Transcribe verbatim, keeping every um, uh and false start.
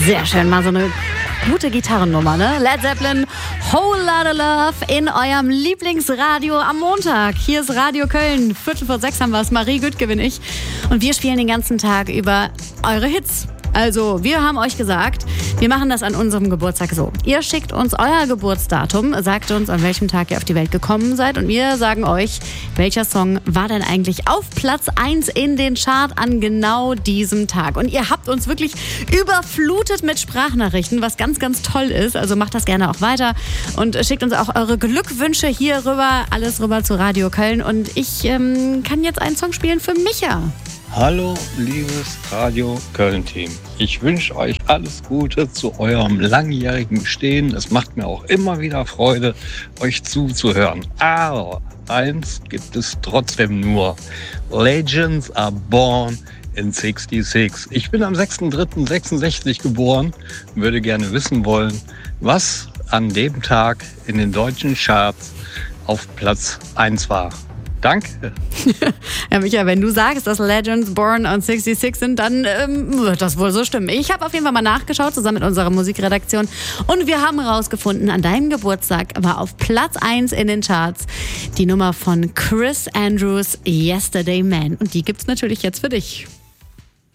Sehr schön, mal so eine gute Gitarrennummer, ne? Led Zeppelin, Whole Lotta Love in eurem Lieblingsradio am Montag. Hier ist Radio Köln, Viertel vor sechs haben wir es, Marie Güttke bin ich. Und wir spielen den ganzen Tag über eure Hits. Also, wir haben euch gesagt, wir machen das an unserem Geburtstag so. Ihr schickt uns euer Geburtsdatum, sagt uns, an welchem Tag ihr auf die Welt gekommen seid und wir sagen euch, welcher Song war denn eigentlich auf Platz eins in den Chart an genau diesem Tag. Und ihr habt uns wirklich überflutet mit Sprachnachrichten, was ganz, ganz toll ist. Also macht das gerne auch weiter und schickt uns auch eure Glückwünsche hier rüber, alles rüber zu Radio Köln. Und ich ähm, kann jetzt einen Song spielen für Micha. Hallo, liebes Radio Köln-Team. Ich wünsche euch alles Gute zu eurem langjährigen Bestehen. Es macht mir auch immer wieder Freude, euch zuzuhören. Aber eins gibt es trotzdem nur. Legends are born in sechsundsechzig. Ich bin am sechster dritter sechsundsechzig geboren, würde gerne wissen wollen, was an dem Tag in den deutschen Charts auf Platz eins war. Danke. Ja, Micha, wenn du sagst, dass Legends Born on sechsundsechzig sind, dann ähm, wird das wohl so stimmen. Ich habe auf jeden Fall mal nachgeschaut, zusammen mit unserer Musikredaktion. Und wir haben herausgefunden, an deinem Geburtstag war auf Platz eins in den Charts die Nummer von Chris Andrews, Yesterday Man. Und die gibt's natürlich jetzt für dich.